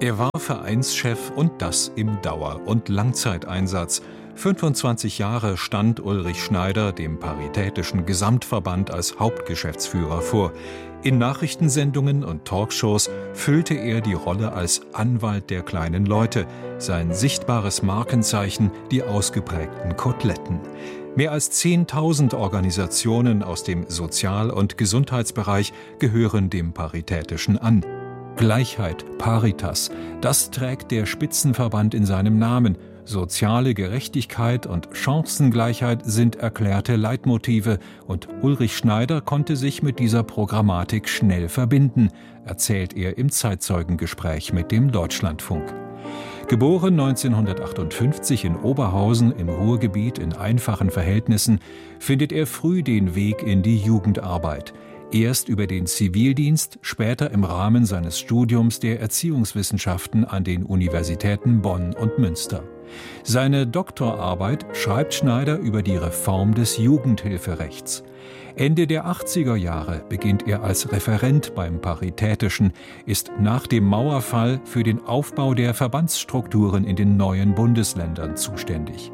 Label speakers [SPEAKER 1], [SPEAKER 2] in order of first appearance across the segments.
[SPEAKER 1] Er war Vereinschef und das im Dauer- und Langzeiteinsatz. 25 Jahre stand Ulrich Schneider dem Paritätischen Gesamtverband als Hauptgeschäftsführer vor. In Nachrichtensendungen und Talkshows füllte er die Rolle als Anwalt der kleinen Leute, sein sichtbares Markenzeichen die ausgeprägten Koteletten. Mehr als 10.000 Organisationen aus dem Sozial- und Gesundheitsbereich gehören dem Paritätischen an. Gleichheit, Paritas, das trägt der Spitzenverband in seinem Namen. Soziale Gerechtigkeit und Chancengleichheit sind erklärte Leitmotive und Ulrich Schneider konnte sich mit dieser Programmatik schnell verbinden, erzählt er im Zeitzeugengespräch mit dem Deutschlandfunk. Geboren 1958 in Oberhausen im Ruhrgebiet in einfachen Verhältnissen, findet er früh den Weg in die Jugendarbeit. Erst über den Zivildienst, später im Rahmen seines Studiums der Erziehungswissenschaften an den Universitäten Bonn und Münster. Seine Doktorarbeit schreibt Schneider über die Reform des Jugendhilferechts. Ende der 80er Jahre beginnt er als Referent beim Paritätischen, ist nach dem Mauerfall für den Aufbau der Verbandsstrukturen in den neuen Bundesländern zuständig.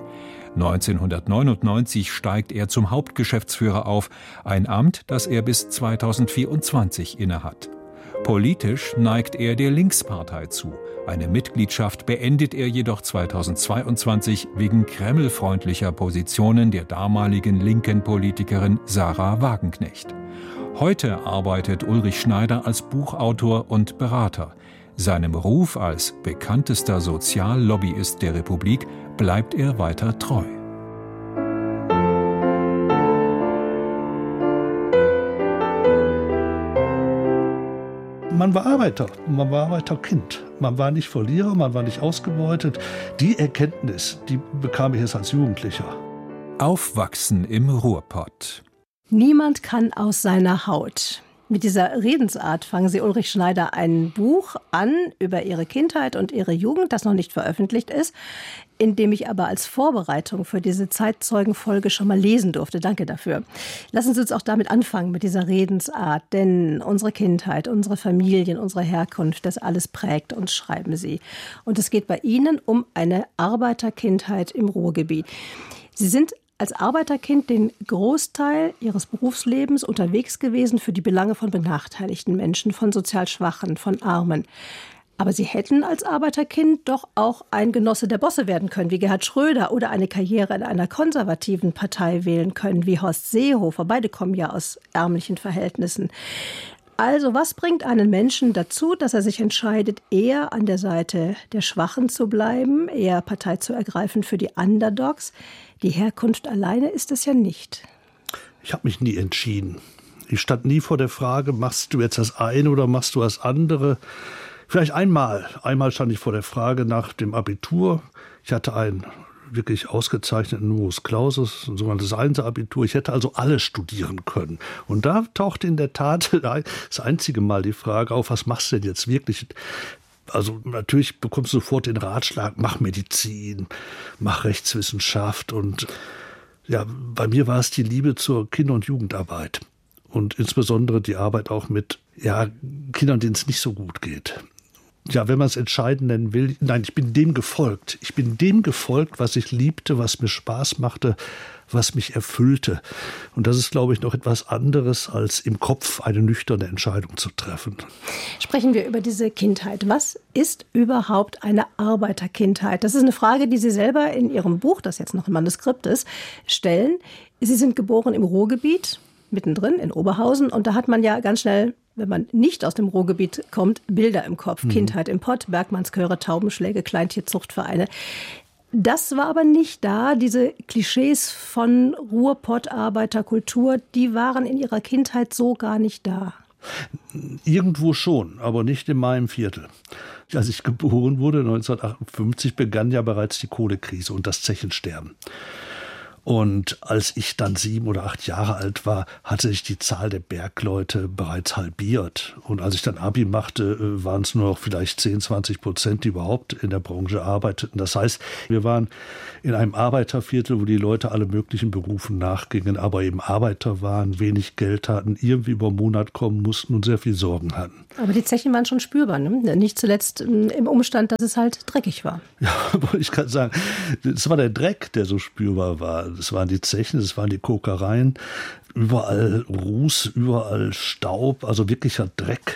[SPEAKER 1] 1999 steigt er zum Hauptgeschäftsführer auf, ein Amt, das er bis 2024 innehat. Politisch neigt er der Linkspartei zu. Eine Mitgliedschaft beendet er jedoch 2022 wegen kremlfreundlicher Positionen der damaligen linken Politikerin Sarah Wagenknecht. Heute arbeitet Ulrich Schneider als Buchautor und Berater. Seinem Ruf als bekanntester Soziallobbyist der Republik bleibt er weiter treu.
[SPEAKER 2] Man war Arbeiter, man war Arbeiterkind. Man war nicht Verlierer, man war nicht ausgebeutet. Die Erkenntnis, die bekam ich erst als Jugendlicher.
[SPEAKER 1] Aufwachsen im Ruhrpott.
[SPEAKER 3] Niemand kann aus seiner Haut. Mit dieser Redensart fangen Sie Ulrich Schneider ein Buch an über Ihre Kindheit und Ihre Jugend, das noch nicht veröffentlicht ist, in dem ich aber als Vorbereitung für diese Zeitzeugenfolge schon mal lesen durfte. Danke dafür. Lassen Sie uns auch damit anfangen, mit dieser Redensart. Denn unsere Kindheit, unsere Familien, unsere Herkunft, das alles prägt uns, schreiben Sie. Und es geht bei Ihnen um eine Arbeiterkindheit im Ruhrgebiet. Sie sind als Arbeiterkind den Großteil Ihres Berufslebens unterwegs gewesen für die Belange von benachteiligten Menschen, von sozial Schwachen, von Armen. Aber Sie hätten als Arbeiterkind doch auch ein Genosse der Bosse werden können, wie Gerhard Schröder, oder eine Karriere in einer konservativen Partei wählen können, wie Horst Seehofer. Beide kommen ja aus ärmlichen Verhältnissen. Also, was bringt einen Menschen dazu, dass er sich entscheidet, eher an der Seite der Schwachen zu bleiben, eher Partei zu ergreifen für die Underdogs? Die Herkunft alleine ist es ja nicht.
[SPEAKER 2] Ich habe mich nie entschieden. Ich stand nie vor der Frage, machst du jetzt das eine oder machst du das andere? Vielleicht einmal. Einmal stand ich vor der Frage nach dem Abitur. Ich hatte einen wirklich ausgezeichneten Numerus Clausus, ein sogenanntes Einser-Abitur. Ich hätte also alles studieren können. Und da tauchte in der Tat das einzige Mal die Frage auf, was machst du denn jetzt wirklich? Also natürlich bekommst du sofort den Ratschlag, mach Medizin, mach Rechtswissenschaft. Und ja, bei mir war es die Liebe zur Kinder- und Jugendarbeit. Und insbesondere die Arbeit auch mit Kindern, denen es nicht so gut geht. Ja, wenn man es entscheiden nennen will, nein, ich bin dem gefolgt. Ich bin dem gefolgt, was ich liebte, was mir Spaß machte, was mich erfüllte. Und das ist, glaube ich, noch etwas anderes, als im Kopf eine nüchterne Entscheidung zu treffen.
[SPEAKER 3] Sprechen wir über diese Kindheit. Was ist überhaupt eine Arbeiterkindheit? Das ist eine Frage, die Sie selber in Ihrem Buch, das jetzt noch im Manuskript ist, stellen. Sie sind geboren im Ruhrgebiet, mittendrin in Oberhausen. Und da hat man ja ganz schnell, wenn man nicht aus dem Ruhrgebiet kommt, Bilder im Kopf. Kindheit im Pott, Bergmannschöre, Taubenschläge, Kleintierzuchtvereine. Das war aber nicht da. Diese Klischees von Ruhrpott-Arbeiterkultur, die waren in Ihrer Kindheit so gar nicht da.
[SPEAKER 2] Irgendwo schon, aber nicht in meinem Viertel. Als ich geboren wurde, 1958, begann ja bereits die Kohlekrise und das Zechensterben. Und als ich dann 7 oder 8 Jahre alt war, hatte sich die Zahl der Bergleute bereits halbiert. Und als ich dann Abi machte, waren es nur noch vielleicht 10-20%, die überhaupt in der Branche arbeiteten. Das heißt, wir waren in einem Arbeiterviertel, wo die Leute alle möglichen Berufen nachgingen, aber eben Arbeiter waren, wenig Geld hatten, irgendwie über den Monat kommen mussten und sehr viel Sorgen hatten.
[SPEAKER 3] Aber die Zechen waren schon spürbar, ne? Nicht zuletzt im Umstand, dass es halt dreckig war.
[SPEAKER 2] Ja, aber ich kann sagen, es war der Dreck, der so spürbar war. Es waren die Zechen, es waren die Kokereien, überall Ruß, überall Staub, also wirklicher Dreck,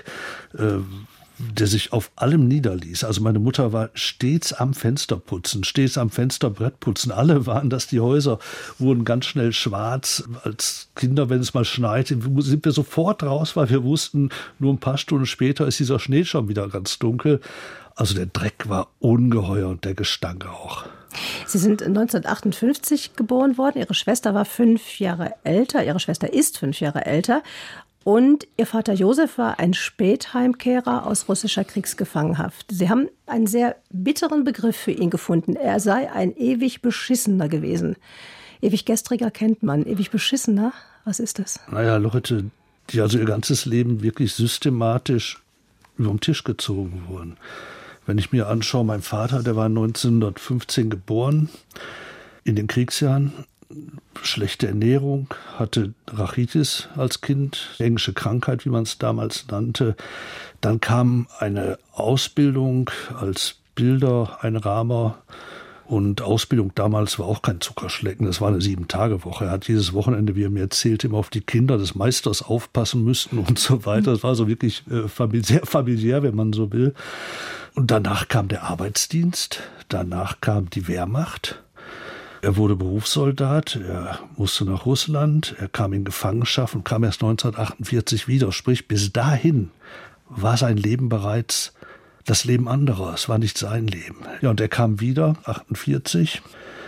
[SPEAKER 2] der sich auf allem niederließ. Also meine Mutter war stets am Fensterputzen, stets am Fensterbrettputzen. Alle waren das, die Häuser wurden ganz schnell schwarz. Als Kinder, wenn es mal schneit, sind wir sofort raus, weil wir wussten, nur ein paar Stunden später ist dieser Schnee schon wieder ganz dunkel. Also der Dreck war ungeheuer und der Gestank auch.
[SPEAKER 3] Sie sind 1958 geboren worden. Ihre Schwester war 5 Jahre älter. Ihre Schwester ist 5 Jahre älter. Und Ihr Vater Josef war ein Spätheimkehrer aus russischer Kriegsgefangenhaft. Sie haben einen sehr bitteren Begriff für ihn gefunden. Er sei ein ewig Beschissener gewesen. Ewig Gestriger kennt man. Ewig Beschissener, was ist das?
[SPEAKER 2] Naja, Leute, die also ihr ganzes Leben wirklich systematisch über den Tisch gezogen wurden. Wenn ich mir anschaue, mein Vater, der war 1915 geboren, in den Kriegsjahren, schlechte Ernährung, hatte Rachitis als Kind, englische Krankheit, wie man es damals nannte. Dann kam eine Ausbildung als Bildereinrahmer und Ausbildung damals war auch kein Zuckerschlecken, das war eine 7-Tage-Woche. Er hat jedes Wochenende, wie er mir erzählt, immer auf die Kinder des Meisters aufpassen müssen und so weiter. Das war so wirklich sehr familiär, wenn man so will. Und danach kam der Arbeitsdienst, danach kam die Wehrmacht. Er wurde Berufssoldat, er musste nach Russland, er kam in Gefangenschaft und kam erst 1948 wieder. Sprich, bis dahin war sein Leben bereits das Leben anderer, es war nicht sein Leben. Ja, und er kam wieder, 48,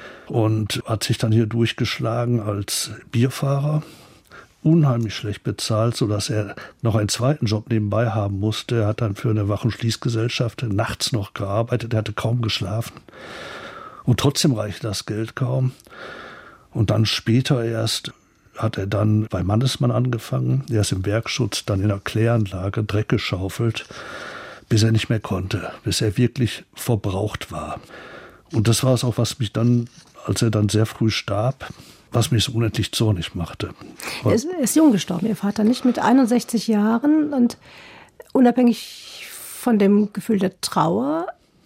[SPEAKER 2] und hat sich dann hier durchgeschlagen als Bierfahrer. Unheimlich schlecht bezahlt, sodass er noch einen zweiten Job nebenbei haben musste. Er hat dann für eine Wach- und Schließgesellschaft nachts noch gearbeitet, er hatte kaum geschlafen. Und trotzdem reichte das Geld kaum. Und dann später erst hat er dann bei Mannesmann angefangen. Er ist im Werkschutz, dann in der Kläranlage Dreck geschaufelt, bis er nicht mehr konnte, bis er wirklich verbraucht war. Und das war es auch, was mich dann, als er dann sehr früh starb, was mich so unendlich zornig machte.
[SPEAKER 3] Er ist jung gestorben, Ihr Vater, nicht mit 61 Jahren. Und unabhängig von dem Gefühl der Trauer,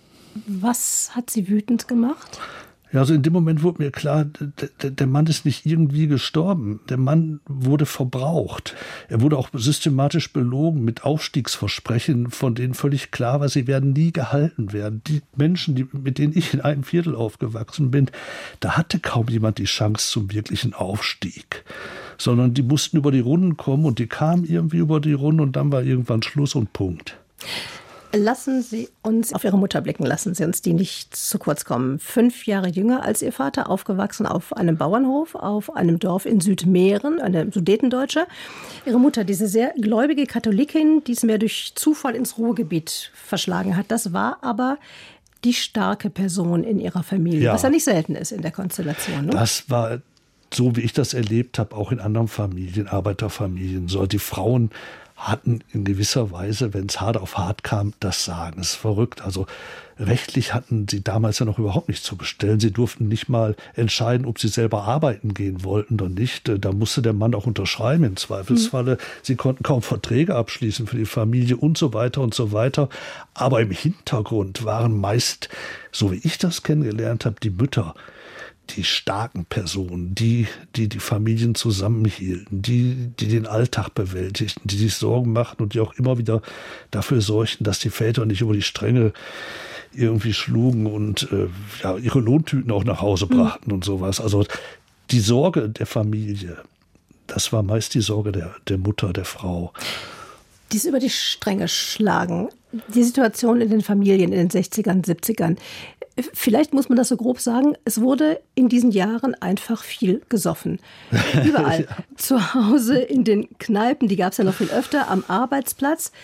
[SPEAKER 3] was hat Sie wütend gemacht?
[SPEAKER 2] Ja, also in dem Moment wurde mir klar, der Mann ist nicht irgendwie gestorben. Der Mann wurde verbraucht. Er wurde auch systematisch belogen mit Aufstiegsversprechen, von denen völlig klar war, sie werden nie gehalten werden. Die Menschen, mit denen ich in einem Viertel aufgewachsen bin, da hatte kaum jemand die Chance zum wirklichen Aufstieg. Sondern die mussten über die Runden kommen und die kamen irgendwie über die Runden und dann war irgendwann Schluss und Punkt.
[SPEAKER 3] Lassen Sie uns auf Ihre Mutter blicken, lassen Sie uns die nicht zu kurz kommen. 5 Jahre jünger als Ihr Vater, aufgewachsen auf einem Bauernhof, auf einem Dorf in Südmähren, eine Sudetendeutsche. Ihre Mutter, diese sehr gläubige Katholikin, die es mehr durch Zufall ins Ruhrgebiet verschlagen hat, das war aber die starke Person in ihrer Familie, was ja nicht selten ist in der Konstellation. Ne?
[SPEAKER 2] Das war, so wie ich das erlebt habe, auch in anderen Familien, Arbeiterfamilien, so die Frauen hatten in gewisser Weise, wenn es hart auf hart kam, das Sagen. Es ist verrückt. Also rechtlich hatten sie damals ja noch überhaupt nichts zu bestellen. Sie durften nicht mal entscheiden, ob sie selber arbeiten gehen wollten oder nicht. Da musste der Mann auch unterschreiben im Zweifelsfalle. Sie konnten kaum Verträge abschließen für die Familie und so weiter und so weiter. Aber im Hintergrund waren meist, so wie ich das kennengelernt habe, die Mütter, die starken Personen, die Familien zusammenhielten, die den Alltag bewältigten, die sich Sorgen machten und die auch immer wieder dafür sorgten, dass die Väter nicht über die Stränge irgendwie schlugen und ihre Lohntüten auch nach Hause brachten und sowas. Also die Sorge der Familie, das war meist die Sorge der Mutter, der Frau.
[SPEAKER 3] Dies über die Stränge schlagen, die Situation in den Familien in den 60ern, 70ern. Vielleicht muss man das so grob sagen, es wurde in diesen Jahren einfach viel gesoffen. Überall. Ja. Zu Hause, in den Kneipen, die gab es ja noch viel öfter, am Arbeitsplatz.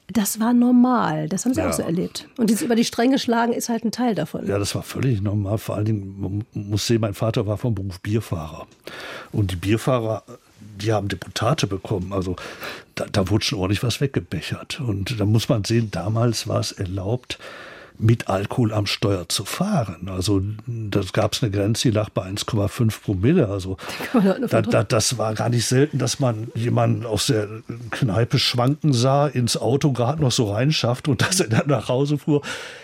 [SPEAKER 3] Das war normal, das haben Sie auch so erlebt. Und dieses über die Stränge schlagen ist halt ein Teil davon.
[SPEAKER 2] Ja, das war völlig normal. Vor allen Dingen, man muss sehen, mein Vater war vom Beruf Bierfahrer. Und die Bierfahrer, die haben Deputate bekommen. Also da wurde schon ordentlich was weggebechert. Und da muss man sehen, damals war es erlaubt, mit Alkohol am Steuer zu fahren. Also das gab es eine Grenze, die lag bei 1,5 Promille. Also das war gar nicht selten, dass man jemanden aus der Kneipe schwanken sah, ins Auto gerade noch so reinschafft und dass er dann nach Hause fuhr.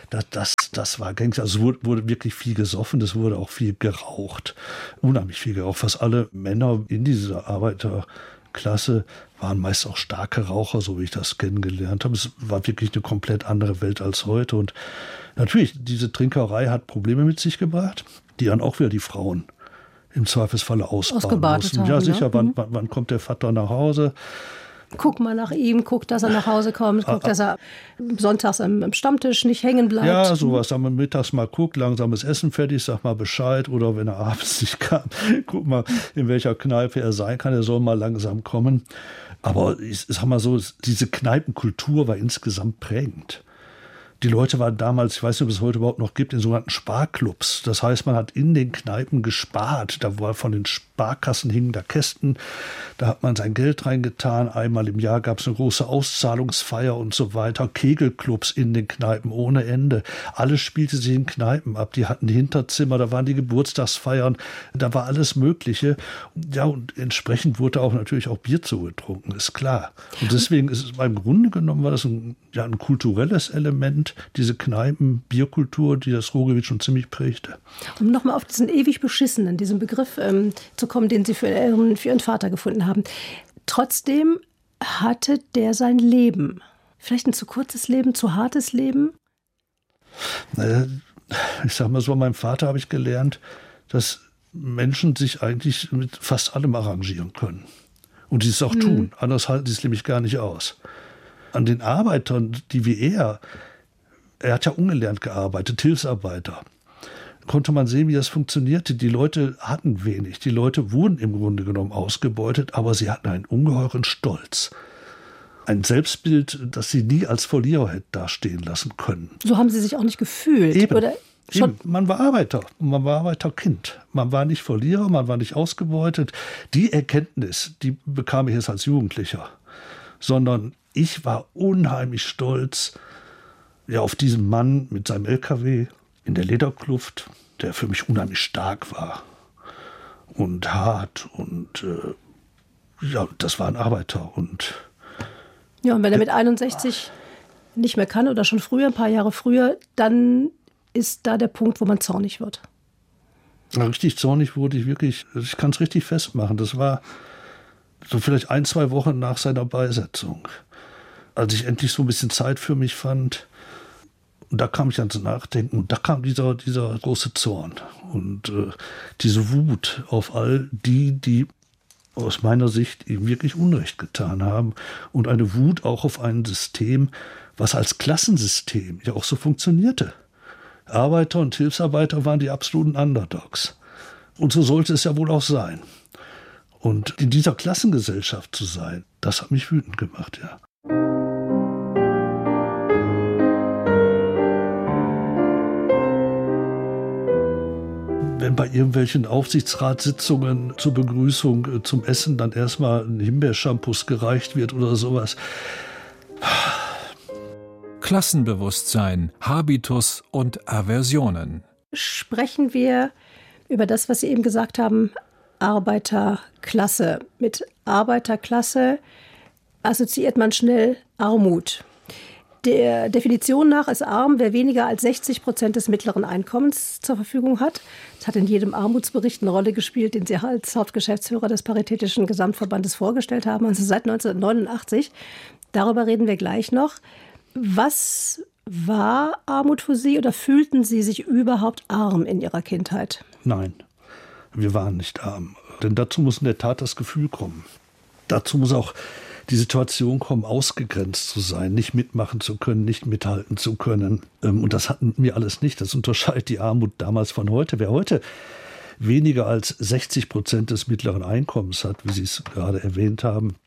[SPEAKER 2] Das war gängig. Also es wurde wirklich viel gesoffen, es wurde auch viel geraucht. Unheimlich viel geraucht. Fast alle Männer in dieser Arbeiterklasse waren meist auch starke Raucher, so wie ich das kennengelernt habe. Es war wirklich eine komplett andere Welt als heute. Und natürlich, diese Trinkerei hat Probleme mit sich gebracht, die dann auch wieder die Frauen im Zweifelsfalle ausbaden mussten. Ja, sicher, ne? Wann kommt der Vater nach Hause?
[SPEAKER 3] Guck mal nach ihm, guck, dass er nach Hause kommt, guck, dass er sonntags am Stammtisch nicht hängen bleibt.
[SPEAKER 2] Ja, sowas. Dann man mittags mal guckt, langsames Essen fertig, sag mal Bescheid. Oder wenn er abends nicht kam, guck mal, in welcher Kneipe er sein kann. Er soll mal langsam kommen. Aber ich sag mal so, diese Kneipenkultur war insgesamt prägend. Die Leute waren damals, ich weiß nicht, ob es heute überhaupt noch gibt, in sogenannten Sparclubs. Das heißt, man hat in den Kneipen gespart. Da war von den Sparkassen hingen da Kästen. Da hat man sein Geld reingetan. Einmal im Jahr gab es eine große Auszahlungsfeier und so weiter. Kegelclubs in den Kneipen ohne Ende. Alles spielte sich in Kneipen ab. Die hatten Hinterzimmer, da waren die Geburtstagsfeiern. Da war alles Mögliche. Ja, und entsprechend wurde auch natürlich auch Bier zugetrunken, ist klar. Und deswegen ist es im Grunde genommen war das ein kulturelles Element, diese Kneipen-Bierkultur, die das Ruhrgebiet schon ziemlich prägte.
[SPEAKER 3] Um nochmal auf diesen ewig beschissenen, diesen Begriff zu kommen, den Sie für Ihren Vater gefunden haben. Trotzdem hatte der sein Leben. Vielleicht ein zu kurzes Leben, zu hartes Leben?
[SPEAKER 2] Naja, ich sag mal so, meinem Vater habe ich gelernt, dass Menschen sich eigentlich mit fast allem arrangieren können. Und sie es auch tun. Anders halten sie es nämlich gar nicht aus. An den Arbeitern, die wie er hat ja ungelernt gearbeitet, Hilfsarbeiter, konnte man sehen, wie das funktionierte. Die Leute hatten wenig, die Leute wurden im Grunde genommen ausgebeutet, aber sie hatten einen ungeheuren Stolz. Ein Selbstbild, das sie nie als Verlierer hätte dastehen lassen können.
[SPEAKER 3] So haben Sie sich auch nicht gefühlt?
[SPEAKER 2] Eben.
[SPEAKER 3] Oder schon?
[SPEAKER 2] Eben. Man war Arbeiter, man war Arbeiterkind. Man war nicht Verlierer, man war nicht ausgebeutet. Die Erkenntnis, die bekam ich erst als Jugendlicher. Sondern ich war unheimlich stolz auf diesen Mann mit seinem LKW in der Lederkluft, der für mich unheimlich stark war und hart. Und das war ein Arbeiter. Und
[SPEAKER 3] wenn er mit 61 nicht mehr kann oder schon früher, ein paar Jahre früher, dann ist da der Punkt, wo man zornig wird.
[SPEAKER 2] Richtig zornig wurde ich wirklich, ich kann es richtig festmachen. Das war so vielleicht 1-2 Wochen nach seiner Beisetzung, als ich endlich so ein bisschen Zeit für mich fand. Und da kam ich ans Nachdenken und da kam dieser große Zorn und diese Wut auf all die aus meiner Sicht ihm wirklich Unrecht getan haben und eine Wut auch auf ein System, was als Klassensystem ja auch so funktionierte. Arbeiter und Hilfsarbeiter waren die absoluten Underdogs. Und so sollte es ja wohl auch sein. Und in dieser Klassengesellschaft zu sein, das hat mich wütend gemacht, ja. Wenn bei irgendwelchen Aufsichtsratssitzungen zur Begrüßung zum Essen dann erstmal ein Himbeershampoos gereicht wird oder sowas.
[SPEAKER 1] Klassenbewusstsein, Habitus und Aversionen.
[SPEAKER 3] Sprechen wir über das, was Sie eben gesagt haben, Arbeiterklasse. Mit Arbeiterklasse assoziiert man schnell Armut. Der Definition nach ist arm, wer weniger als 60% des mittleren Einkommens zur Verfügung hat. Das hat in jedem Armutsbericht eine Rolle gespielt, den Sie als Hauptgeschäftsführer des Paritätischen Gesamtverbandes vorgestellt haben, also seit 1989. Darüber reden wir gleich noch. Was war Armut für Sie oder fühlten Sie sich überhaupt arm in Ihrer Kindheit?
[SPEAKER 2] Nein, wir waren nicht arm. Denn dazu muss in der Tat das Gefühl kommen. Dazu muss auch die Situation kommen, ausgegrenzt zu sein, nicht mitmachen zu können, nicht mithalten zu können. Und das hatten wir alles nicht. Das unterscheidet die Armut damals von heute. Wer heute weniger als 60% des mittleren Einkommens hat, wie Sie es gerade erwähnt haben,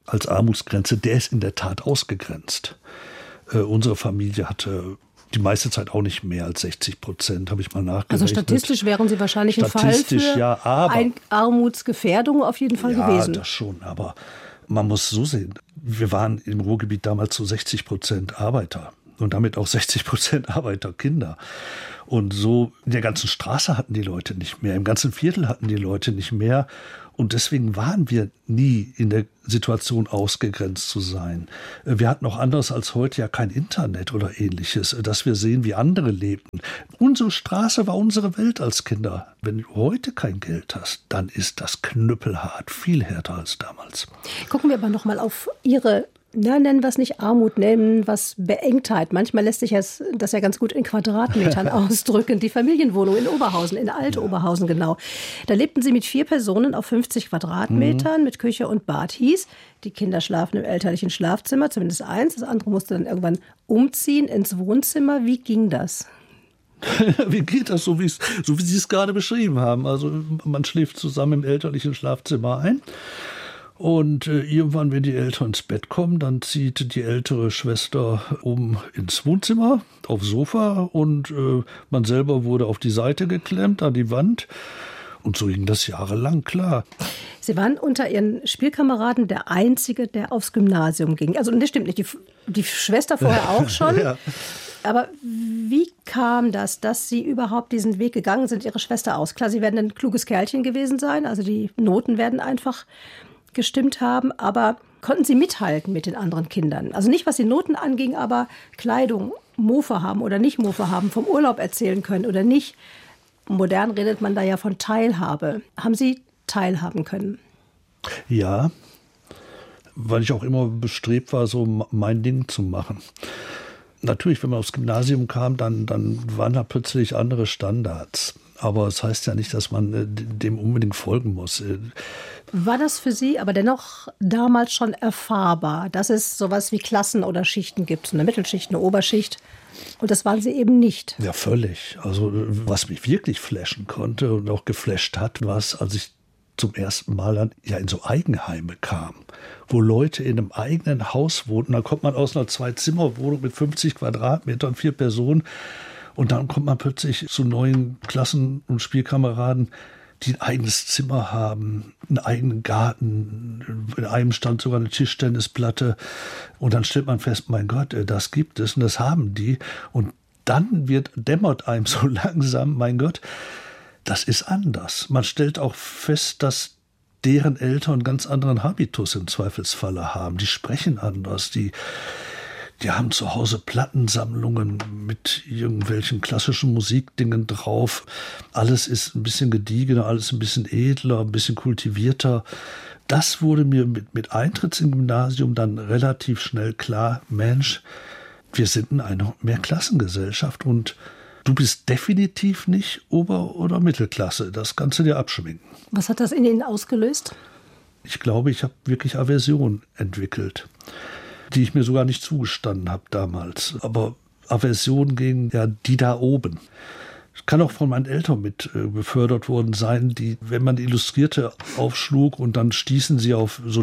[SPEAKER 2] als Armutsgrenze, der ist in der Tat ausgegrenzt. Unsere Familie hatte die meiste Zeit auch nicht mehr als 60%, habe ich mal nachgerechnet.
[SPEAKER 3] Also statistisch wären Sie wahrscheinlich ein Fall für eine Armutsgefährdung auf jeden Fall gewesen.
[SPEAKER 2] Ja, das schon, aber man muss so sehen, wir waren im Ruhrgebiet damals zu 60% Arbeiter und damit auch 60% Arbeiterkinder. Und so in der ganzen Straße hatten die Leute nicht mehr, im ganzen Viertel hatten die Leute nicht mehr. Und deswegen waren wir nie in der Situation, ausgegrenzt zu sein. Wir hatten auch anders als heute ja kein Internet oder Ähnliches, dass wir sehen, wie andere lebten. Unsere Straße war unsere Welt als Kinder. Wenn du heute kein Geld hast, dann ist das knüppelhart, viel härter als damals.
[SPEAKER 3] Gucken wir aber noch mal auf Ihre, nennen wir es nicht Armut, nennen wir es Beengtheit. Manchmal lässt sich das ja ganz gut in Quadratmetern ausdrücken. Die Familienwohnung in Oberhausen, in Alt-Oberhausen genau. Da lebten Sie mit 4 Personen auf 50 Quadratmetern mit Küche und Bad. Hieß, die Kinder schlafen im elterlichen Schlafzimmer, zumindest eins. Das andere musste dann irgendwann umziehen ins Wohnzimmer. Wie ging das?
[SPEAKER 2] Wie geht das, so wie Sie es gerade beschrieben haben? Also man schläft zusammen im elterlichen Schlafzimmer ein. Und irgendwann, wenn die Eltern ins Bett kommen, dann zieht die ältere Schwester ins Wohnzimmer, aufs Sofa und man selber wurde auf die Seite geklemmt, an die Wand. Und so ging das jahrelang, klar.
[SPEAKER 3] Sie waren unter Ihren Spielkameraden der Einzige, der aufs Gymnasium ging. Also das stimmt nicht, die Schwester vorher auch schon. Ja. Aber wie kam das, dass Sie überhaupt diesen Weg gegangen sind, Ihre Schwester aus? Klar, Sie werden ein kluges Kerlchen gewesen sein, also die Noten werden einfach gestimmt haben, aber konnten Sie mithalten mit den anderen Kindern? Also nicht, was die Noten anging, aber Kleidung, Mofa haben oder nicht Mofa haben, vom Urlaub erzählen können oder nicht. Modern redet man da ja von Teilhabe. Haben Sie teilhaben können?
[SPEAKER 2] Ja, weil ich auch immer bestrebt war, so mein Ding zu machen. Natürlich, wenn man aufs Gymnasium kam, dann waren da plötzlich andere Standards. Aber es heißt ja nicht, dass man dem unbedingt folgen muss.
[SPEAKER 3] War das für Sie aber dennoch damals schon erfahrbar, dass es sowas wie Klassen oder Schichten gibt? Eine Mittelschicht, eine Oberschicht. Und das waren Sie eben nicht.
[SPEAKER 2] Ja, völlig. Also was mich wirklich flashen konnte und auch geflasht hat, war es, als ich zum ersten Mal dann in so Eigenheime kam, wo Leute in einem eigenen Haus wohnten. Da kommt man aus einer 2-Zimmer-Wohnung mit 50 Quadratmetern, 4 Personen. Und dann kommt man plötzlich zu neuen Klassen- und Spielkameraden, die ein eigenes Zimmer haben, einen eigenen Garten. In einem stand sogar eine Tischtennisplatte. Und dann stellt man fest, mein Gott, das gibt es und das haben die. Und dann dämmert einem so langsam, mein Gott, das ist anders. Man stellt auch fest, dass deren Eltern einen ganz anderen Habitus im Zweifelsfalle haben. Die sprechen anders, die haben zu Hause Plattensammlungen mit irgendwelchen klassischen Musikdingen drauf. Alles ist ein bisschen gediegener, alles ein bisschen edler, ein bisschen kultivierter. Das wurde mir mit Eintritt im Gymnasium dann relativ schnell klar, Mensch, wir sind in einer Mehrklassengesellschaft und du bist definitiv nicht Ober- oder Mittelklasse. Das kannst du dir abschminken.
[SPEAKER 3] Was hat das in Ihnen ausgelöst?
[SPEAKER 2] Ich glaube, ich habe wirklich Aversion entwickelt, die ich mir sogar nicht zugestanden habe damals. Aber Aversion gegen die da oben. Es kann auch von meinen Eltern mit befördert worden sein, die, wenn man Illustrierte aufschlug und dann stießen sie auf so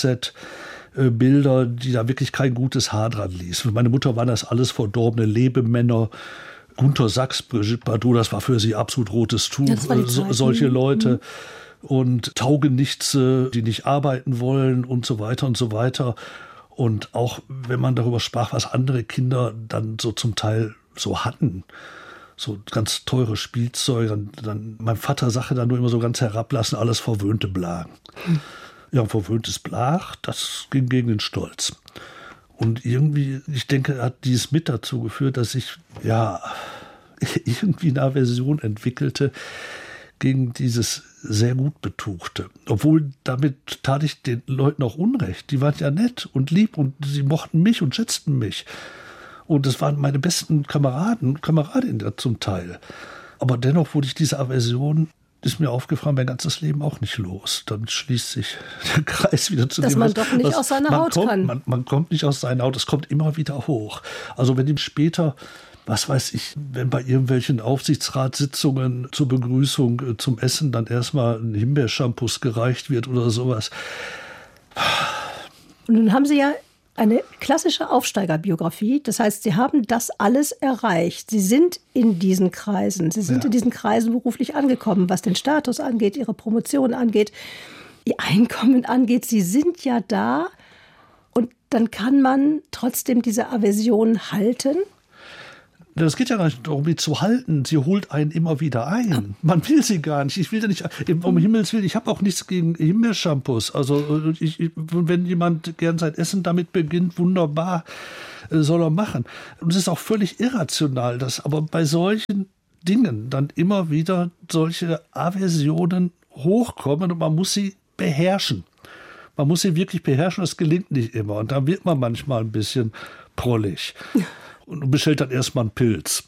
[SPEAKER 2] Jet-Set-Bilder, die da wirklich kein gutes Haar dran ließen. Für meine Mutter waren das alles verdorbene Lebemänner. Gunter Sachs, Brigitte Bardot, das war für sie absolut rotes Tuch. Solche Leute. Und Taugenichtse, die nicht arbeiten wollen und so weiter und so weiter. Und auch wenn man darüber sprach, was andere Kinder dann so zum Teil so hatten, so ganz teure Spielzeuge, dann mein Vater sagte dann nur immer so ganz herablassen, alles verwöhnte Blagen. Ja, verwöhntes Blach, das ging gegen den Stolz. Und irgendwie, ich denke, hat dies mit dazu geführt, dass ich irgendwie eine Aversion entwickelte gegen dieses sehr gut Betuchte. Obwohl damit tat ich den Leuten auch Unrecht. Die waren ja nett und lieb und sie mochten mich und schätzten mich. Und das waren meine besten Kameraden und Kameradinnen zum Teil. Aber dennoch wurde ich diese Aversion, ist mir aufgefallen, mein ganzes Leben auch nicht los. Dann schließt sich der Kreis wieder zu
[SPEAKER 3] dass
[SPEAKER 2] dem,
[SPEAKER 3] man doch nicht aus seiner Haut kann.
[SPEAKER 2] Man kommt nicht aus seiner Haut, es kommt immer wieder hoch. Also wenn ihm später, was weiß ich, wenn bei irgendwelchen Aufsichtsratssitzungen zur Begrüßung zum Essen dann erstmal ein Himbeershampoos gereicht wird oder sowas,
[SPEAKER 3] Und nun haben Sie ja eine klassische Aufsteigerbiografie. Das heißt, Sie haben das alles erreicht. Sie sind in diesen Kreisen. Sie sind in diesen Kreisen beruflich angekommen, was den Status angeht, Ihre Promotion angeht, Ihr Einkommen angeht. Sie sind ja da. Und dann kann man trotzdem diese Aversion halten.
[SPEAKER 2] Das geht ja gar nicht darum, die zu halten. Sie holt einen immer wieder ein. Man will sie gar nicht. Ich will ja nicht, um Himmels Willen, ich habe auch nichts gegen Himbeershampoos. Also wenn jemand gern sein Essen damit beginnt, wunderbar, soll er machen. Und es ist auch völlig irrational, dass aber bei solchen Dingen dann immer wieder solche Aversionen hochkommen und man muss sie beherrschen. Man muss sie wirklich beherrschen, das gelingt nicht immer. Und da wird man manchmal ein bisschen prollig. Und bestellt dann erstmal einen Pilz.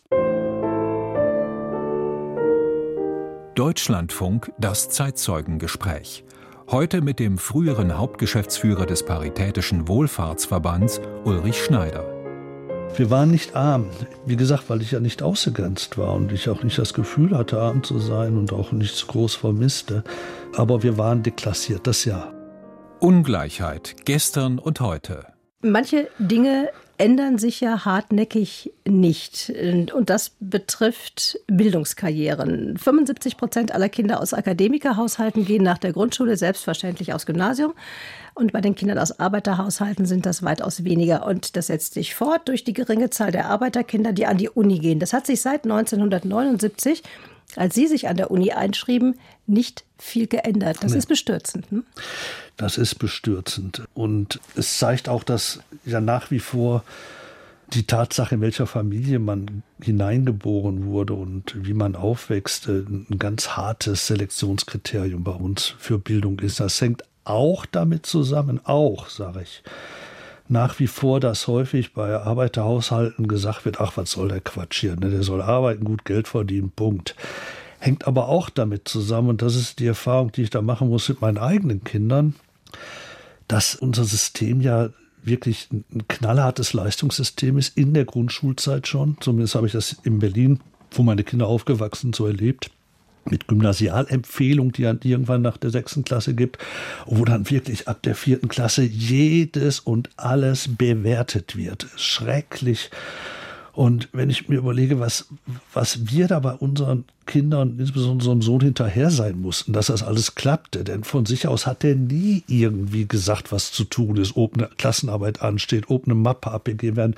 [SPEAKER 1] Deutschlandfunk, das Zeitzeugengespräch. Heute mit dem früheren Hauptgeschäftsführer des Paritätischen Wohlfahrtsverbands, Ulrich Schneider.
[SPEAKER 2] Wir waren nicht arm. Wie gesagt, weil ich ja nicht ausgegrenzt war und ich auch nicht das Gefühl hatte, arm zu sein und auch nichts groß vermisste. Aber wir waren deklassiert, das ja.
[SPEAKER 1] Ungleichheit, gestern und heute.
[SPEAKER 3] Manche Dinge ändern sich ja hartnäckig nicht. Und das betrifft Bildungskarrieren. 75% aller Kinder aus Akademikerhaushalten gehen nach der Grundschule selbstverständlich aufs Gymnasium. Und bei den Kindern aus Arbeiterhaushalten sind das weitaus weniger. Und das setzt sich fort durch die geringe Zahl der Arbeiterkinder, die an die Uni gehen. Das hat sich seit 1979, als Sie sich an der Uni einschrieben, nicht viel geändert. Das ist bestürzend. Hm?
[SPEAKER 2] Das ist bestürzend. Und es zeigt auch, dass ja nach wie vor die Tatsache, in welcher Familie man hineingeboren wurde und wie man aufwächst, ein ganz hartes Selektionskriterium bei uns für Bildung ist. Das hängt auch damit zusammen, sage ich, nach wie vor, dass häufig bei Arbeiterhaushalten gesagt wird, ach, was soll der Quatsch hier, ne? Der soll arbeiten, gut Geld verdienen, Punkt. Hängt aber auch damit zusammen, und das ist die Erfahrung, die ich da machen muss mit meinen eigenen Kindern, dass unser System ja wirklich ein knallhartes Leistungssystem ist, in der Grundschulzeit schon. Zumindest habe ich das in Berlin, wo meine Kinder aufgewachsen sind, so erlebt. Mit Gymnasialempfehlung, die irgendwann nach der 6. Klasse gibt, wo dann wirklich ab der 4. Klasse jedes und alles bewertet wird. Schrecklich. Und wenn ich mir überlege, was wir da bei unseren Kindern, insbesondere unserem Sohn, hinterher sein mussten, dass das alles klappte. Denn von sich aus hat er nie irgendwie gesagt, was zu tun ist, ob eine Klassenarbeit ansteht, ob eine Mappe abgegeben werden.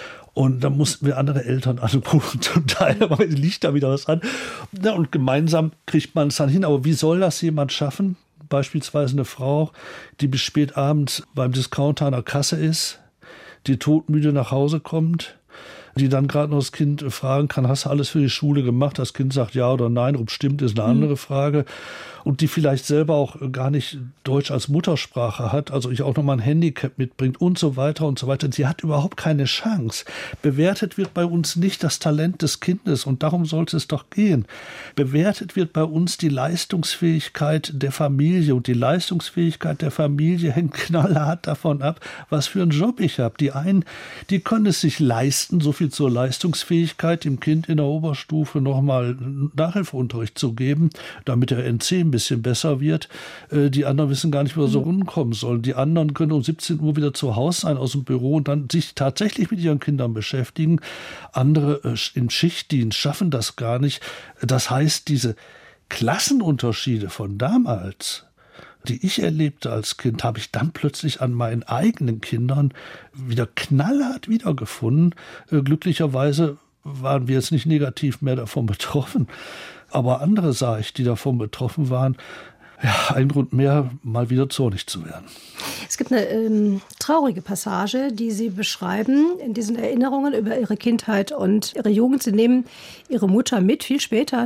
[SPEAKER 2] Und da mussten wir andere Eltern angucken, zum Teil liegt da wieder was an. Ja, und gemeinsam kriegt man es dann hin. Aber wie soll das jemand schaffen? Beispielsweise eine Frau, die bis spät abends beim Discounter an der Kasse ist, die todmüde nach Hause kommt, die dann gerade noch das Kind fragen kann, hast du alles für die Schule gemacht? Das Kind sagt ja oder nein, ob stimmt, ist eine andere Frage. Und die vielleicht selber auch gar nicht Deutsch als Muttersprache hat, also ich auch nochmal ein Handicap mitbringt und so weiter und so weiter. Sie hat überhaupt keine Chance. Bewertet wird bei uns nicht das Talent des Kindes und darum sollte es doch gehen. Bewertet wird bei uns die Leistungsfähigkeit der Familie und die Leistungsfähigkeit der Familie hängt knallhart davon ab, was für einen Job ich habe. Die einen, die können es sich leisten, so viel zur Leistungsfähigkeit, dem Kind in der Oberstufe nochmal Nachhilfeunterricht zu geben, damit der NC ein bisschen besser wird. Die anderen wissen gar nicht, wo sie so rumkommen sollen. Die anderen können um 17 Uhr wieder zu Hause sein aus dem Büro und dann sich tatsächlich mit ihren Kindern beschäftigen. Andere im Schichtdienst schaffen das gar nicht. Das heißt, diese Klassenunterschiede von damals, die ich erlebte als Kind, habe ich dann plötzlich an meinen eigenen Kindern wieder knallhart wiedergefunden. Glücklicherweise waren wir jetzt nicht negativ mehr davon betroffen. Aber andere sah ich, die davon betroffen waren. Ja, ein Grund mehr, mal wieder zornig zu werden.
[SPEAKER 3] Es gibt eine traurige Passage, die Sie beschreiben in diesen Erinnerungen über Ihre Kindheit und Ihre Jugend. Sie nehmen Ihre Mutter mit, viel später,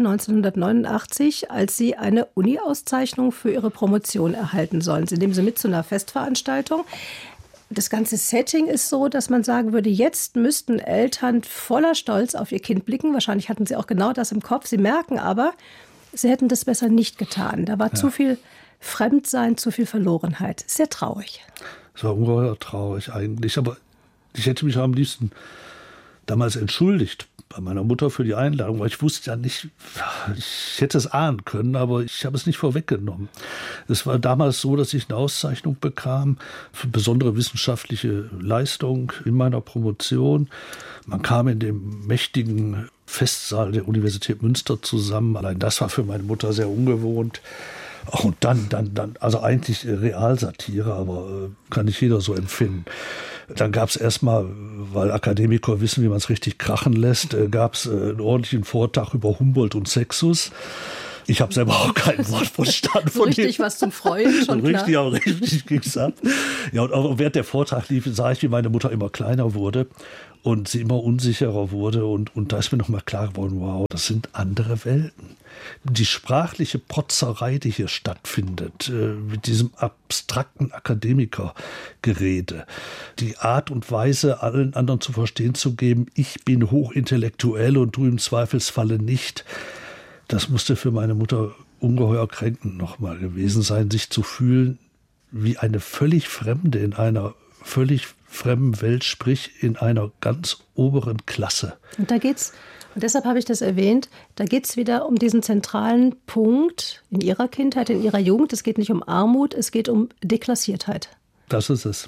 [SPEAKER 3] 1989, als Sie eine Uni-Auszeichnung für Ihre Promotion erhalten sollen. Sie nehmen sie mit zu einer Festveranstaltung. Das ganze Setting ist so, dass man sagen würde, jetzt müssten Eltern voller Stolz auf ihr Kind blicken. Wahrscheinlich hatten sie auch genau das im Kopf. Sie merken aber, sie hätten das besser nicht getan. Da war zu viel Fremdsein, zu viel Verlorenheit. Sehr traurig.
[SPEAKER 2] Es war ungeheuer traurig eigentlich. Aber ich hätte mich am liebsten damals entschuldigt bei meiner Mutter für die Einladung, weil ich wusste ja nicht, ich hätte es ahnen können, aber ich habe es nicht vorweggenommen. Es war damals so, dass ich eine Auszeichnung bekam für besondere wissenschaftliche Leistung in meiner Promotion. Man kam in dem mächtigen Festsaal der Universität Münster zusammen. Allein das war für meine Mutter sehr ungewohnt. Und dann, also eigentlich Realsatire, aber kann nicht jeder so empfinden. Dann gab es erstmal, weil Akademiker wissen, wie man es richtig krachen lässt, gab es einen ordentlichen Vortrag über Humboldt und Sexus. Ich habe selber auch kein Wort verstanden.
[SPEAKER 3] So richtig was zum Freuen, schon klar.
[SPEAKER 2] Richtig, aber richtig ging es ab. Ja, und auch während der Vortrag lief, sah ich, wie meine Mutter immer kleiner wurde und sie immer unsicherer wurde. Und da ist mir nochmal klar geworden, wow, das sind andere Welten. Die sprachliche Protzerei, die hier stattfindet, mit diesem abstrakten Akademikergerede, die Art und Weise, allen anderen zu verstehen zu geben, ich bin hochintellektuell und du im Zweifelsfalle nicht, das musste für meine Mutter ungeheuer kränkend nochmal gewesen sein, sich zu fühlen wie eine völlig Fremde in einer völlig fremden Welt, sprich in einer ganz oberen Klasse.
[SPEAKER 3] Und da geht's, und deshalb habe ich das erwähnt, da geht es wieder um diesen zentralen Punkt in ihrer Kindheit, in ihrer Jugend. Es geht nicht um Armut, es geht um Deklassiertheit.
[SPEAKER 2] Das ist es.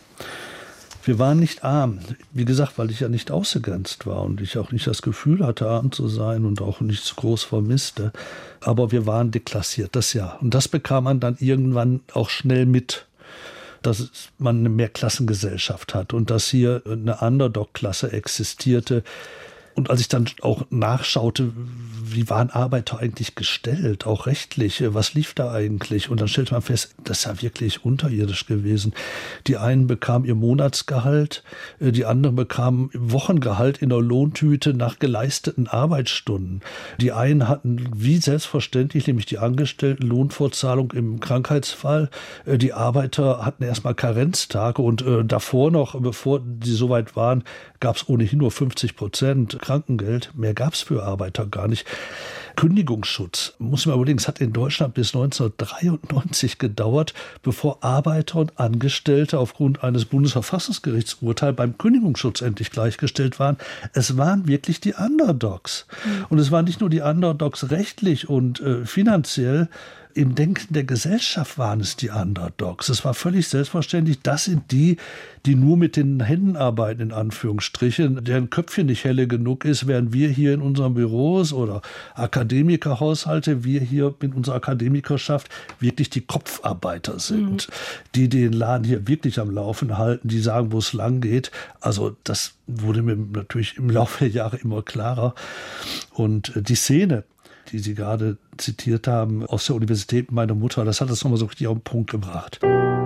[SPEAKER 2] Wir waren nicht arm, wie gesagt, weil ich ja nicht ausgegrenzt war und ich auch nicht das Gefühl hatte, arm zu sein und auch nicht zu groß vermisste. Aber wir waren deklassiert, das ja. Und das bekam man dann irgendwann auch schnell mit, dass man eine Mehrklassengesellschaft hat und dass hier eine Underdog-Klasse existierte. Und als ich dann auch nachschaute, wie waren Arbeiter eigentlich gestellt, auch rechtlich, was lief da eigentlich? Und dann stellte man fest, das ist ja wirklich unterirdisch gewesen. Die einen bekamen ihr Monatsgehalt, die anderen bekamen Wochengehalt in der Lohntüte nach geleisteten Arbeitsstunden. Die einen hatten wie selbstverständlich, nämlich die Angestellten, Lohnfortzahlung im Krankheitsfall. Die Arbeiter hatten erstmal Karenztage und davor noch, bevor die soweit waren, gab es ohnehin nur 50% Krankengeld. Mehr gab es für Arbeiter gar nicht. Kündigungsschutz, muss man überlegen, es hat in Deutschland bis 1993 gedauert, bevor Arbeiter und Angestellte aufgrund eines Bundesverfassungsgerichtsurteils beim Kündigungsschutz endlich gleichgestellt waren. Es waren wirklich die Underdogs. Und es waren nicht nur die Underdogs rechtlich und finanziell, im Denken der Gesellschaft waren es die Underdogs. Es war völlig selbstverständlich, das sind die, die nur mit den Händen arbeiten, in Anführungsstrichen, deren Köpfchen nicht helle genug ist, während wir hier in unseren Büros oder Akademikerhaushalte, wir hier in unserer Akademikerschaft wirklich die Kopfarbeiter sind, die den Laden hier wirklich am Laufen halten, die sagen, wo es lang geht. Also das wurde mir natürlich im Laufe der Jahre immer klarer. Und die Szene, die Sie gerade zitiert haben, aus der Universität meiner Mutter, das hat das nochmal so richtig auf den Punkt gebracht.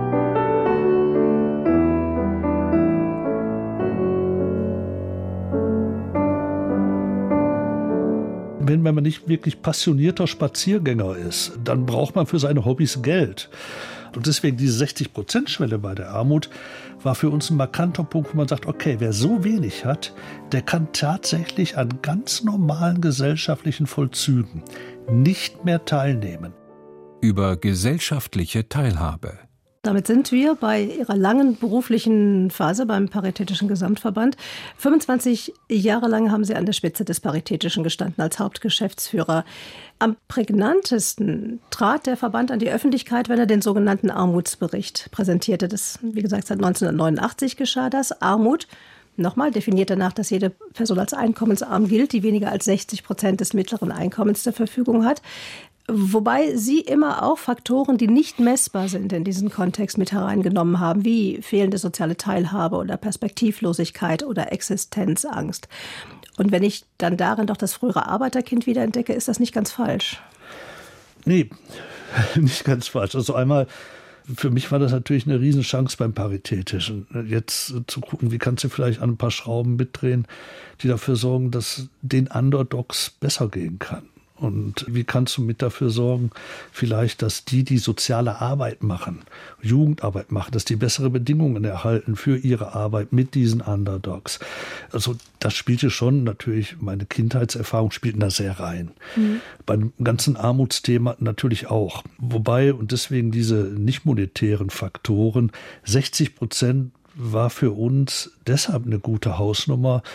[SPEAKER 2] Wenn man nicht wirklich passionierter Spaziergänger ist, dann braucht man für seine Hobbys Geld. Und deswegen diese 60%-Schwelle bei der Armut war für uns ein markanter Punkt, wo man sagt, okay, wer so wenig hat, der kann tatsächlich an ganz normalen gesellschaftlichen Vollzügen nicht mehr teilnehmen.
[SPEAKER 1] Über gesellschaftliche Teilhabe.
[SPEAKER 3] Damit sind wir bei Ihrer langen beruflichen Phase beim Paritätischen Gesamtverband. 25 Jahre lang haben Sie an der Spitze des Paritätischen gestanden als Hauptgeschäftsführer. Am prägnantesten trat der Verband an die Öffentlichkeit, wenn er den sogenannten Armutsbericht präsentierte. Das, wie gesagt, seit 1989 geschah das. Armut, nochmal, definiert danach, dass jede Person als einkommensarm gilt, die weniger als 60% des mittleren Einkommens zur Verfügung hat. Wobei Sie immer auch Faktoren, die nicht messbar sind, in diesen Kontext mit hereingenommen haben, wie fehlende soziale Teilhabe oder Perspektivlosigkeit oder Existenzangst. Und wenn ich dann darin doch das frühere Arbeiterkind wiederentdecke, ist das nicht ganz falsch.
[SPEAKER 2] Nee, nicht ganz falsch. Also einmal, für mich war das natürlich eine Riesenchance beim Paritätischen. Jetzt zu gucken, wie kannst du vielleicht an ein paar Schrauben mitdrehen, die dafür sorgen, dass den Underdogs besser gehen kann. Und wie kannst du mit dafür sorgen, vielleicht, dass die soziale Arbeit machen, Jugendarbeit machen, dass die bessere Bedingungen erhalten für ihre Arbeit mit diesen Underdogs. Also das spielte schon natürlich, meine Kindheitserfahrung spielten da sehr rein. Beim ganzen Armutsthema natürlich auch. Wobei, und deswegen diese nicht monetären Faktoren, 60% war für uns deshalb eine gute Hausnummer,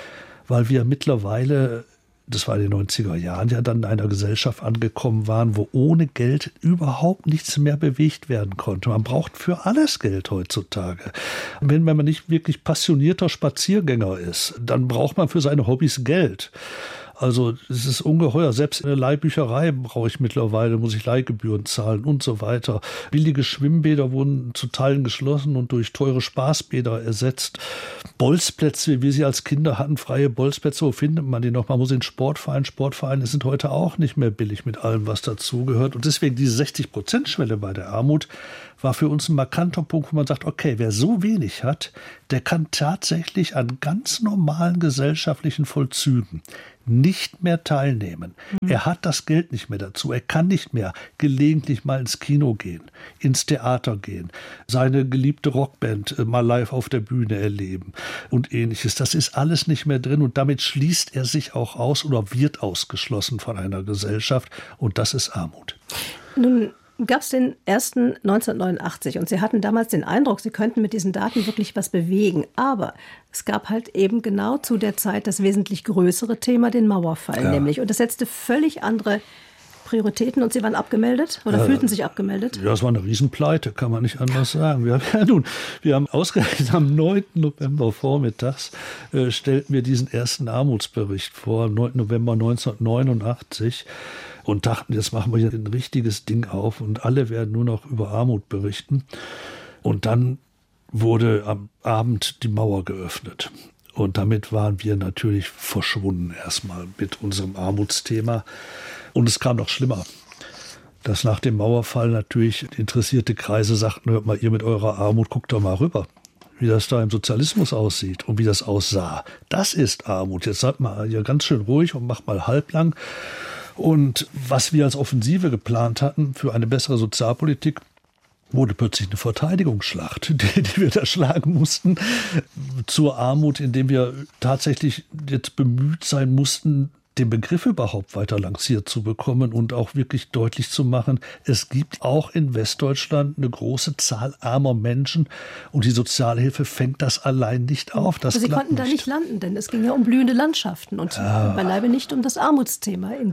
[SPEAKER 2] weil wir mittlerweile, das war in den 90er Jahren, ja dann in einer Gesellschaft angekommen waren, wo ohne Geld überhaupt nichts mehr bewegt werden konnte. Man braucht für alles Geld heutzutage. Wenn man nicht wirklich passionierter Spaziergänger ist, dann braucht man für seine Hobbys Geld. Also es ist ungeheuer. Selbst in der Leihbücherei brauche ich mittlerweile, muss ich Leihgebühren zahlen und so weiter. Billige Schwimmbäder wurden zu Teilen geschlossen und durch teure Spaßbäder ersetzt. Bolzplätze, wie wir sie als Kinder hatten, freie Bolzplätze, wo findet man die noch? Man muss in Sportvereine sind heute auch nicht mehr billig mit allem, was dazugehört. Und deswegen diese 60%-Schwelle bei der Armut war für uns ein markanter Punkt, wo man sagt, okay, wer so wenig hat, der kann tatsächlich an ganz normalen gesellschaftlichen Vollzügen nicht mehr teilnehmen. Er hat das Geld nicht mehr dazu. Er kann nicht mehr gelegentlich mal ins Kino gehen, ins Theater gehen, seine geliebte Rockband mal live auf der Bühne erleben und Ähnliches. Das ist alles nicht mehr drin und damit schließt er sich auch aus oder wird ausgeschlossen von einer Gesellschaft und das ist Armut.
[SPEAKER 3] Nun gab es den ersten 1989 und Sie hatten damals den Eindruck, Sie könnten mit diesen Daten wirklich was bewegen. Aber es gab halt eben genau zu der Zeit das wesentlich größere Thema, den Mauerfall nämlich. Und das setzte völlig andere Prioritäten und Sie waren abgemeldet oder fühlten sich abgemeldet?
[SPEAKER 2] Ja, es war eine Riesenpleite, kann man nicht anders sagen. Wir haben ausgerechnet am 9. November vormittags stellten wir diesen ersten Armutsbericht vor, am 9. November 1989. Und dachten, jetzt machen wir hier ein richtiges Ding auf und alle werden nur noch über Armut berichten. Und dann wurde am Abend die Mauer geöffnet. Und damit waren wir natürlich verschwunden erstmal mit unserem Armutsthema. Und es kam noch schlimmer, dass nach dem Mauerfall natürlich interessierte Kreise sagten, hört mal, ihr mit eurer Armut, guckt doch mal rüber, wie das da im Sozialismus aussieht und wie das aussah. Das ist Armut. Jetzt seid mal hier ganz schön ruhig und macht mal halblang. Und was wir als Offensive geplant hatten für eine bessere Sozialpolitik, wurde plötzlich eine Verteidigungsschlacht, die wir da schlagen mussten zur Armut, indem wir tatsächlich jetzt bemüht sein mussten, den Begriff überhaupt weiter lanciert zu bekommen und auch wirklich deutlich zu machen, es gibt auch in Westdeutschland eine große Zahl armer Menschen und die Sozialhilfe fängt das allein nicht auf. Das
[SPEAKER 3] Sie konnten da nicht landen, denn es ging ja um blühende Landschaften und beileibe nicht um das Armutsthema in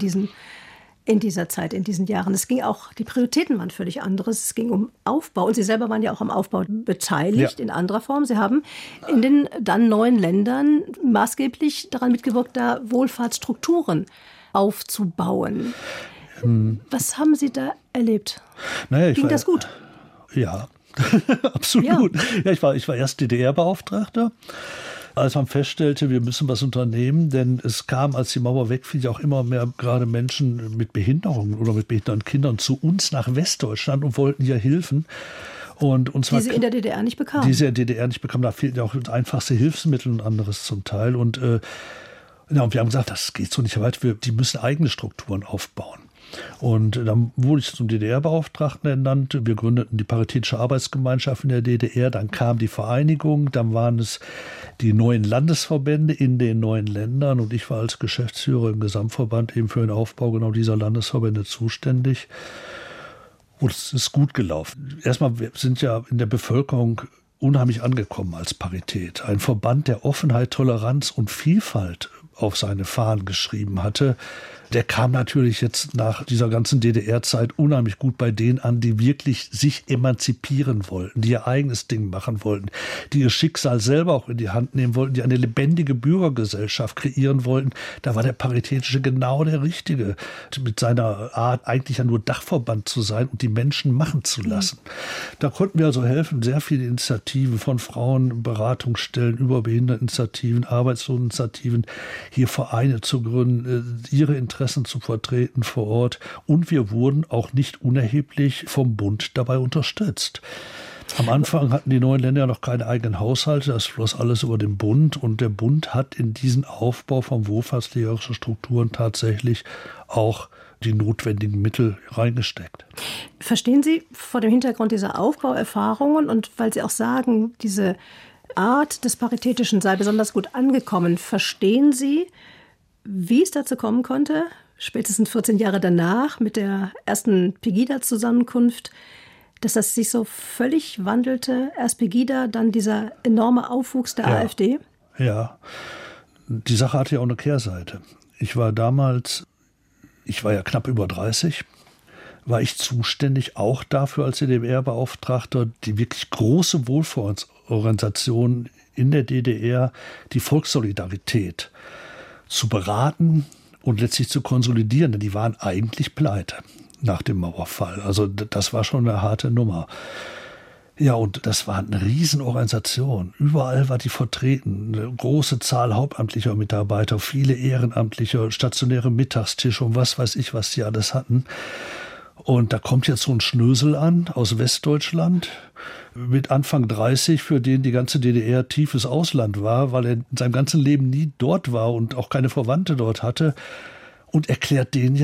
[SPEAKER 3] dieser Zeit, in diesen Jahren. Es ging auch, die Prioritäten waren völlig anderes. Es ging um Aufbau und Sie selber waren ja auch am Aufbau beteiligt in anderer Form. Sie haben in den dann neuen Ländern maßgeblich daran mitgewirkt, da Wohlfahrtsstrukturen aufzubauen. Was haben Sie da erlebt? Ging das gut?
[SPEAKER 2] Ja, absolut. Ja, ich war erst DDR-Beauftragter. Als man feststellte, wir müssen was unternehmen, denn es kam, als die Mauer wegfiel, ja auch immer mehr gerade Menschen mit Behinderungen oder mit behinderten Kindern zu uns nach Westdeutschland und wollten hier Hilfen. Und uns
[SPEAKER 3] die sie in der DDR nicht bekamen.
[SPEAKER 2] Die sie in der DDR nicht bekamen. Da fehlten ja auch einfachste Hilfsmittel und anderes zum Teil. Und wir haben gesagt, das geht so nicht weiter. Die müssen eigene Strukturen aufbauen. Und dann wurde ich zum DDR-Beauftragten ernannt. Wir gründeten die Paritätische Arbeitsgemeinschaft in der DDR. Dann kam die Vereinigung. Dann waren es die neuen Landesverbände in den neuen Ländern. Und ich war als Geschäftsführer im Gesamtverband eben für den Aufbau genau dieser Landesverbände zuständig. Und es ist gut gelaufen. Erstmal, wir sind ja in der Bevölkerung unheimlich angekommen als Parität. Ein Verband, der Offenheit, Toleranz und Vielfalt auf seine Fahnen geschrieben hatte, der kam natürlich jetzt nach dieser ganzen DDR-Zeit unheimlich gut bei denen an, die wirklich sich emanzipieren wollten, die ihr eigenes Ding machen wollten, die ihr Schicksal selber auch in die Hand nehmen wollten, die eine lebendige Bürgergesellschaft kreieren wollten. Da war der Paritätische genau der Richtige, mit seiner Art eigentlich ja nur Dachverband zu sein und die Menschen machen zu lassen. Da konnten wir also helfen, sehr viele Initiativen von Frauen, Beratungsstellen, über Behinderteninitiativen, Arbeitsloseninitiativen, hier Vereine zu gründen, ihre Interessen zu vertreten vor Ort. Und wir wurden auch nicht unerheblich vom Bund dabei unterstützt. Am Anfang hatten die neuen Länder noch keine eigenen Haushalte, das floss alles über den Bund. Und der Bund hat in diesen Aufbau von wohlfahrtsträgerischen Strukturen tatsächlich auch die notwendigen Mittel reingesteckt.
[SPEAKER 3] Verstehen Sie vor dem Hintergrund dieser Aufbauerfahrungen und weil Sie auch sagen, diese Art des Paritätischen sei besonders gut angekommen, verstehen Sie, wie es dazu kommen konnte, spätestens 14 Jahre danach mit der ersten Pegida-Zusammenkunft, dass das sich so völlig wandelte? Erst Pegida, dann dieser enorme Aufwuchs der AfD?
[SPEAKER 2] Ja, die Sache hatte ja auch eine Kehrseite. Ich war ja knapp über 30, war ich zuständig auch dafür als DDR-Beauftragter, die wirklich große Wohlfahrtsorganisation in der DDR, die Volkssolidarität, zu beraten und letztlich zu konsolidieren. Denn die waren eigentlich pleite nach dem Mauerfall. Also das war schon eine harte Nummer. Ja, und das war eine Riesenorganisation. Überall war die vertreten. Eine große Zahl hauptamtlicher Mitarbeiter, viele Ehrenamtliche, stationäre Mittagstische und was weiß ich, was die alles hatten. Und da kommt jetzt so ein Schnösel an aus Westdeutschland mit Anfang 30, für den die ganze DDR tiefes Ausland war, weil er in seinem ganzen Leben nie dort war und auch keine Verwandte dort hatte, und erklärt denen